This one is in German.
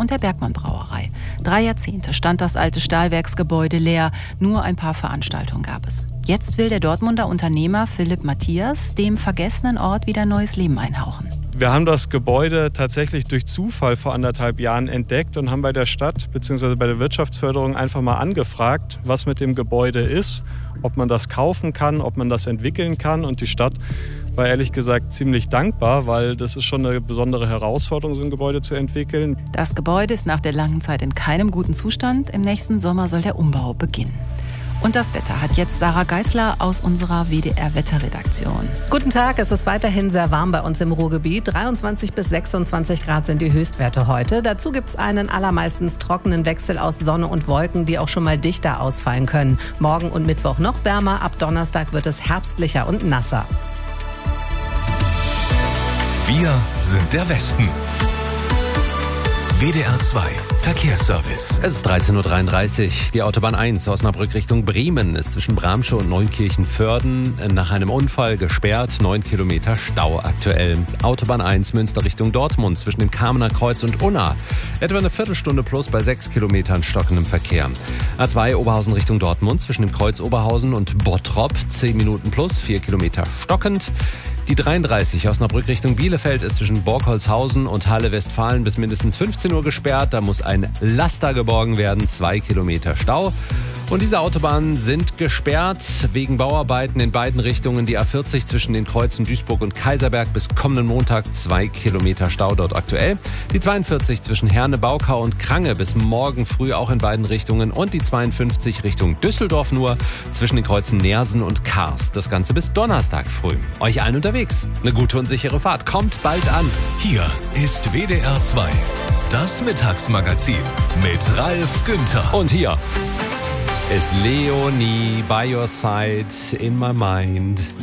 und der Bergmann Brauerei. 3 Jahrzehnte stand das alte Stahlwerksgebäude leer, nur ein paar Veranstaltungen gab es. Jetzt will der Dortmunder Unternehmer Philipp Matthias dem vergessenen Ort wieder neues Leben einhauchen. Wir haben das Gebäude tatsächlich durch Zufall vor 1,5 Jahren entdeckt und haben bei der Stadt bzw. bei der Wirtschaftsförderung einfach mal angefragt, was mit dem Gebäude ist, ob man das kaufen kann, ob man das entwickeln kann. Und die Stadt war ehrlich gesagt ziemlich dankbar, weil das ist schon eine besondere Herausforderung, so ein Gebäude zu entwickeln. Das Gebäude ist nach der langen Zeit in keinem guten Zustand. Im nächsten Sommer soll der Umbau beginnen. Und das Wetter hat jetzt Sarah Geisler aus unserer WDR-Wetterredaktion. Guten Tag, es ist weiterhin sehr warm bei uns im Ruhrgebiet. 23 bis 26 Grad sind die Höchstwerte heute. Dazu gibt es einen allermeistens trockenen Wechsel aus Sonne und Wolken, die auch schon mal dichter ausfallen können. Morgen und Mittwoch noch wärmer, ab Donnerstag wird es herbstlicher und nasser. Wir sind der Westen. WDR 2 Verkehrsservice. Es ist 13.33 Uhr. Die Autobahn 1 Osnabrück Richtung Bremen ist zwischen Bramsche und Neunkirchen-Vörden nach einem Unfall gesperrt. 9 Kilometer Stau aktuell. Autobahn 1 Münster Richtung Dortmund zwischen dem Kamener Kreuz und Unna. Etwa eine Viertelstunde plus bei 6 Kilometern stockendem Verkehr. A2 Oberhausen Richtung Dortmund zwischen dem Kreuz Oberhausen und Bottrop. 10 Minuten plus, 4 Kilometer stockend. Die 33 Osnabrück Richtung Bielefeld ist zwischen Borkholzhausen und Halle-Westfalen bis mindestens 15 Uhr gesperrt. Da muss ein Laster geborgen werden, 2 Kilometer Stau. Und diese Autobahnen sind gesperrt wegen Bauarbeiten in beiden Richtungen. Die A40 zwischen den Kreuzen Duisburg und Kaiserberg bis kommenden Montag 2 Kilometer Stau dort aktuell. Die 42 zwischen Herne, Baukau und Krange bis morgen früh auch in beiden Richtungen. Und die 52 Richtung Düsseldorf nur zwischen den Kreuzen Neersen und Kars. Das Ganze bis Donnerstag früh. Euch allen unterwegs. Eine gute und sichere Fahrt. Kommt bald an. Hier ist WDR 2, das Mittagsmagazin mit Ralf Günther. Und hier ist Leonie by your side in my mind.